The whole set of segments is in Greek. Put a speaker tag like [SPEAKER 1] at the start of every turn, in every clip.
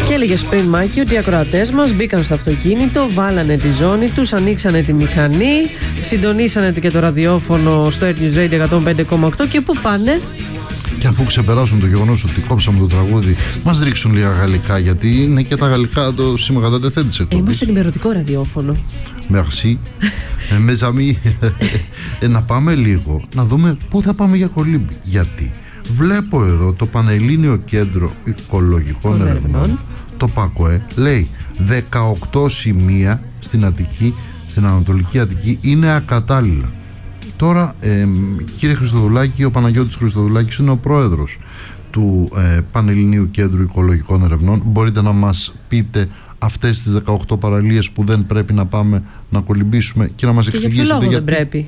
[SPEAKER 1] Και έλεγες πριν, Μάκη, ότι οι ακροατές μας μπήκαν στο αυτοκίνητο, βάλανε τη ζώνη τους, ανοίξανε τη μηχανή, συντονίσανε και το ραδιόφωνο στο Earth News Radio 105,8 και πού πάνε?
[SPEAKER 2] Και αφού ξεπεράσουν το γεγονός ότι κόψαμε το τραγούδι, μας ρίξουν λίγα γαλλικά, γιατί είναι και τα γαλλικά το σήμα κατά τεθέν της εκπομπής.
[SPEAKER 1] Είμαστε ενημερωτικό ραδιόφωνο.
[SPEAKER 2] Merci. Mes amis. Να πάμε λίγο, να δούμε πού θα πάμε για κολύμπη. Γιατί βλέπω εδώ το Πανελλήνιο Κέντρο Οικολογικών Ερευνών, το ΠΑΚΟΕ, λέει 18 σημεία στην Αττική, στην Ανατολική Αττική είναι ακατάλληλα. Τώρα, κύριε Χριστοδουλάκη, ο Παναγιώτης Χριστοδουλάκης είναι ο πρόεδρος του Πανελληνίου Κέντρου Οικολογικών Ερευνών. Μπορείτε να μας πείτε αυτές τις 18 παραλίες που δεν πρέπει να πάμε να κολυμπήσουμε και να μας εξηγήσετε
[SPEAKER 1] για ποιο λόγο
[SPEAKER 2] γιατί.
[SPEAKER 1] Δεν πρέπει.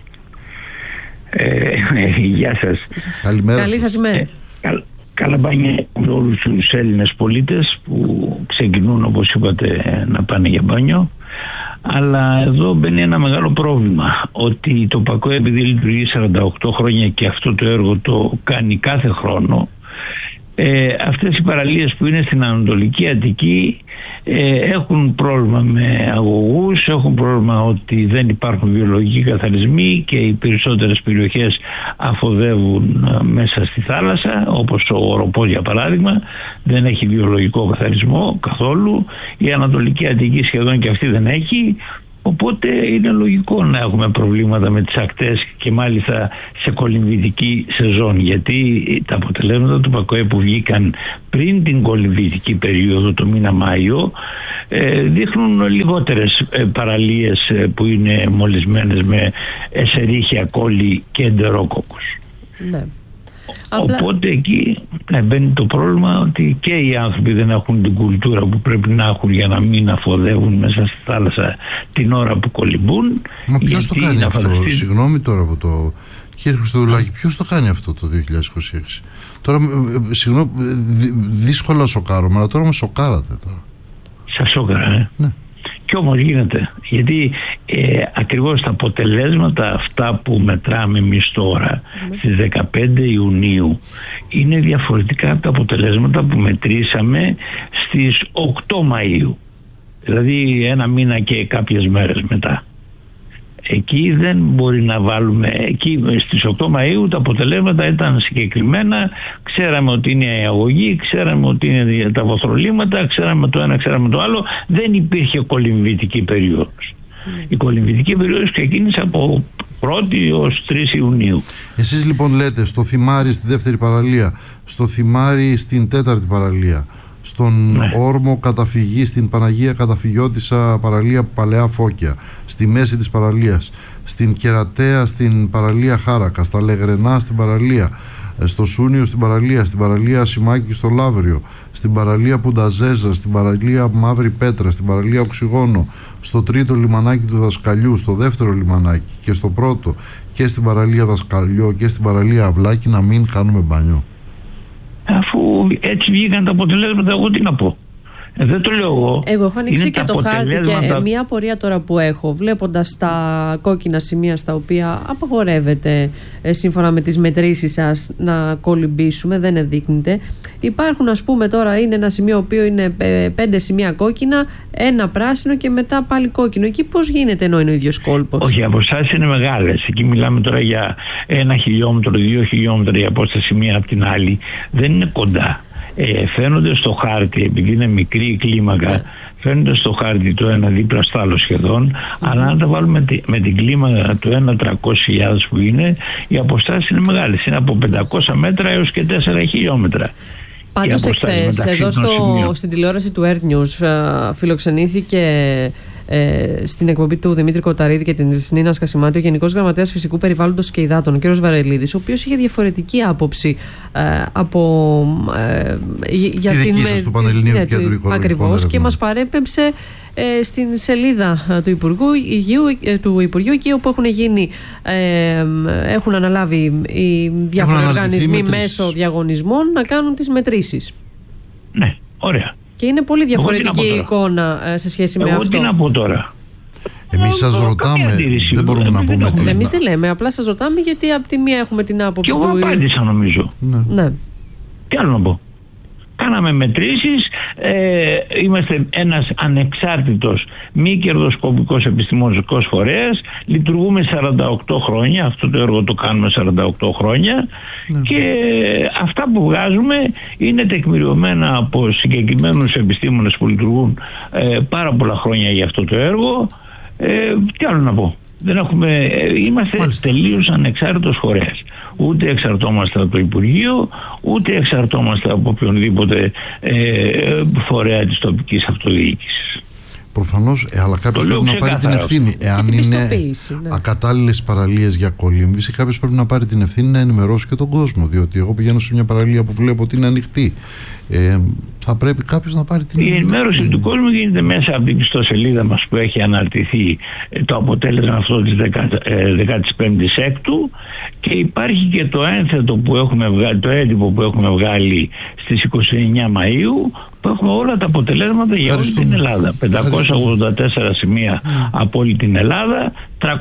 [SPEAKER 3] Γεια σας.
[SPEAKER 2] Καλημέρα.
[SPEAKER 1] Καλή σας ημέρα.
[SPEAKER 3] Καλά μπάνια με όλους τους Έλληνες πολίτες που ξεκινούν, όπως είπατε, να πάνε για μπάνιο. Αλλά εδώ μπαίνει ένα μεγάλο πρόβλημα, ότι το ΠΑΚΟΕ, επειδή λειτουργεί 48 χρόνια και αυτό το έργο το κάνει κάθε χρόνο, αυτές οι παραλίες που είναι στην Ανατολική Αττική έχουν πρόβλημα με αγωγούς, έχουν πρόβλημα ότι δεν υπάρχουν βιολογικοί καθαρισμοί και οι περισσότερες περιοχές αφοδεύουν μέσα στη θάλασσα, όπως ο Οροπός για παράδειγμα δεν έχει βιολογικό καθαρισμό καθόλου, η Ανατολική Αττική σχεδόν και αυτή δεν έχει. Οπότε είναι λογικό να έχουμε προβλήματα με τις ακτές και μάλιστα σε κολυμβητική σεζόν, γιατί τα αποτελέσματα του ΠΑΚΟΕ που βγήκαν πριν την κολυμβητική περίοδο το μήνα Μάιο δείχνουν λιγότερες παραλίες που είναι μολυσμένες με εσερίχια, κόλλη και εντερόκοκκους. Ναι. Οπότε εκεί μπαίνει το πρόβλημα ότι και οι άνθρωποι δεν έχουν την κουλτούρα που πρέπει να έχουν για να μην αφοδεύουν μέσα στη θάλασσα την ώρα που κολυμπούν.
[SPEAKER 2] Μα ποιος το κάνει αυτό? Συγγνώμη τώρα από το... Κύριε Χριστοδουλάκη, ποιος το κάνει αυτό το 2026? Τώρα, συγγνώμη, δύσκολα σοκάρομαι, αλλά τώρα με σοκάρατε τώρα.
[SPEAKER 3] Σας σοκάρα,
[SPEAKER 2] Ναι.
[SPEAKER 3] Κι όμως γίνεται, γιατί ακριβώς τα αποτελέσματα αυτά που μετράμε εμείς τώρα στις 15 Ιουνίου είναι διαφορετικά από τα αποτελέσματα που μετρήσαμε στις 8 Μαΐου, δηλαδή ένα μήνα και κάποιες μέρες μετά. Εκεί δεν μπορεί να βάλουμε, εκεί στις 8 Μαΐου τα αποτελέσματα ήταν συγκεκριμένα, ξέραμε ότι είναι η αγωγή, ξέραμε ότι είναι τα βοθρολίματα, ξέραμε το ένα, ξέραμε το άλλο, δεν υπήρχε κολυμβητική περίοδος. Η κολυμβητική περίοδος ξεκίνησε από 1η ως 3 Ιουνίου.
[SPEAKER 2] Εσείς λοιπόν λέτε στο Θυμάρι στη δεύτερη παραλία, στο Θυμάρι στην τέταρτη παραλία, στον Όρμο καταφυγή, στην Παναγία Καταφυγιώτισσα παραλία Παλαιά Φώκια, στη μέση της παραλίας, στην Κερατέα στην παραλία Χάρακα, στα Λεγρενά στην παραλία, στο Σούνιο στην παραλία Σιμάκη στο Λαύριο, στην παραλία Πουνταζέζα, στην παραλία Μαύρη Πέτρα, στην παραλία Οξυγόνο, στο τρίτο λιμανάκι του Δασκαλιού, στο δεύτερο λιμανάκι και στο πρώτο, και στην παραλία Δασκαλιό και στην παραλία Αυλάκη, να μην κάνουμε μπάνιο?
[SPEAKER 3] Αφού έτσι βγήκαν τα αποτελέσματα, εγώ τι να πω? Δεν το λέω εγώ.
[SPEAKER 1] Εγώ έχω ανοίξει και το χάρτη και μία απορία τώρα που έχω, βλέποντας τα κόκκινα σημεία στα οποία απαγορεύεται σύμφωνα με τις μετρήσεις σας να κολυμπήσουμε, δεν εδείκνυται. Υπάρχουν, ας πούμε, τώρα είναι ένα σημείο οποίο είναι 5 σημεία κόκκινα, ένα πράσινο και μετά πάλι κόκκινο. Εκεί πώς γίνεται ενώ είναι ο ίδιος κόλπος?
[SPEAKER 3] Όχι, οι αποστάσεις είναι μεγάλες. Εκεί μιλάμε τώρα για 1 χιλιόμετρο, 2 χιλιόμετρα η απόσταση μία από την άλλη. Δεν είναι κοντά. Φαίνονται στο χάρτη, επειδή είναι μικρή η κλίμακα, φαίνονται στο χάρτη το ένα δίπλα στο άλλο σχεδόν, αλλά αν τα βάλουμε με την κλίμακα του 1.300.000 που είναι, οι αποστάσεις είναι μεγάλες. Είναι από 500 μέτρα έως και 4 χιλιόμετρα.
[SPEAKER 1] Πάντως εχθές εδώ στην τηλεόραση του Earth News φιλοξενήθηκε στην εκπομπή του Δημήτρη Κοταρίδη και της Νίνας Κασιμάτη ο Γενικός Γραμματέας Φυσικού Περιβάλλοντος και Υδάτων, ο κ. Βαρελίδης, ο οποίος είχε διαφορετική άποψη για
[SPEAKER 2] την δική σας του Πανελληνίου Κέντρου Οικολογικών
[SPEAKER 1] ακριβώς, και μας παρέπεμψε στην σελίδα του Υπουργείου, εκεί όπου έχουν αναλάβει οι διάφοροι οργανισμοί μέσω διαγωνισμών να κάνουν τις μετρήσεις.
[SPEAKER 3] Ναι, ωραία.
[SPEAKER 1] Και είναι πολύ διαφορετική η εικόνα σε σχέση με αυτό.
[SPEAKER 3] Τι να πω τώρα?
[SPEAKER 2] Εμείς σας ρωτάμε, δεν μπορούμε να πούμε τι.
[SPEAKER 1] Εμείς δεν λέμε, απλά σας ρωτάμε γιατί από τη μία έχουμε την άποψη
[SPEAKER 3] του. Και εγώ απάντησα νομίζω.
[SPEAKER 1] Ναι.
[SPEAKER 3] Τι άλλο να πω? κάναμε μετρήσεις, είμαστε ένας ανεξάρτητος μη κερδοσκοπικός επιστημονικός φορέας, λειτουργούμε 48 χρόνια, αυτό το έργο το κάνουμε 48 χρόνια και αυτά που βγάζουμε είναι τεκμηριωμένα από συγκεκριμένους επιστήμονες που λειτουργούν πάρα πολλά χρόνια για αυτό το έργο. Τι άλλο να πω. Είμαστε τελείως ανεξάρτητος φορέας. Ούτε εξαρτώμαστε από το Υπουργείο, ούτε εξαρτώμαστε από οποιονδήποτε φορέα της τοπικής αυτοδιοίκησης.
[SPEAKER 2] Προφανώς, αλλά κάποιος πρέπει να πάρει την ευθύνη. Εάν είναι ακατάλληλες παραλίες για κολύμβηση, κάποιος πρέπει να πάρει την ευθύνη να ενημερώσει και τον κόσμο. Διότι εγώ πηγαίνω σε μια παραλία που βλέπω ότι είναι ανοιχτή. Θα πρέπει κάποιος να πάρει την ευθύνη.
[SPEAKER 3] Η ενημέρωση του κόσμου γίνεται μέσα από την ιστοσελίδα μας που έχει αναρτηθεί το αποτέλεσμα αυτό της 15ης Έκτου, και υπάρχει και το ένθετο που έχουμε βγάλει, το έντυπο που έχουμε βγάλει στις 29 Μαΐου, που έχουμε όλα τα αποτελέσματα για όλη την Ελλάδα. 584 σημεία από όλη την Ελλάδα,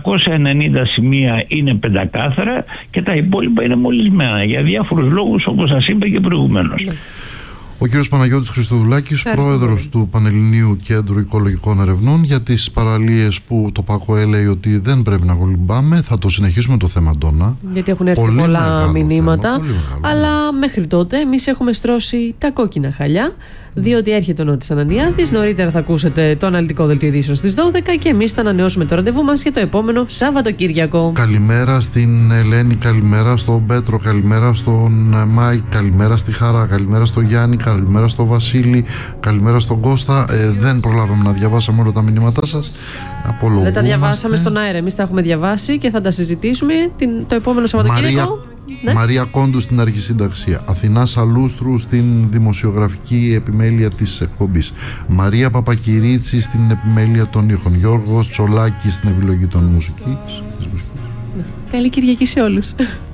[SPEAKER 3] 390 σημεία είναι πεντακάθαρα και τα υπόλοιπα είναι μολυσμένα για διάφορους λόγους, όπως σας είπα και προηγουμένως.
[SPEAKER 2] Ο κύριος Παναγιώτης Χριστοδουλάκης, πρόεδρος του Πανελληνίου Κέντρου Οικολογικών Ερευνών, για τις παραλίες που το ΠΑΚΟΕ λέει ότι δεν πρέπει να κολυμπάμε. Θα το συνεχίσουμε το θέμα, Αντώνα.
[SPEAKER 1] Γιατί έχουν έρθει πολλά μηνύματα. Αλλά μέχρι τότε εμείς έχουμε στρώσει τα κόκκινα χαλιά, διότι έρχεται ο Νότης Ανανιάδης. Νωρίτερα θα ακούσετε το αναλυτικό δελτίο ειδήσεων στις 12 και εμείς θα ανανεώσουμε το ραντεβού μας για το επόμενο Σαββατοκύριακο.
[SPEAKER 2] Καλημέρα στην Ελένη, καλημέρα στον Πέτρο, καλημέρα στον Μάικ, καλημέρα στη Χαρά, καλημέρα στον Γιάννη, καλημέρα στον Βασίλη, καλημέρα στον Κώστα. Δεν προλάβαμε να διαβάσαμε όλα τα μηνύματά σας.
[SPEAKER 1] Δεν τα διαβάσαμε στον αέρα. Εμείς τα έχουμε διαβάσει και θα τα συζητήσουμε το επόμενο Σαββατοκύριακο.
[SPEAKER 2] Μαρία Κόντου στην αρχισυνταξία, Αθηνά Σαλούστρου στην δημοσιογραφική επιμέλεια της εκπομπής, Μαρία Παπακυρίτσι στην επιμέλεια των ήχων, Γιώργος Τσολάκης στην επιλογή των μουσικής.
[SPEAKER 1] Καλή Κυριακή σε όλους.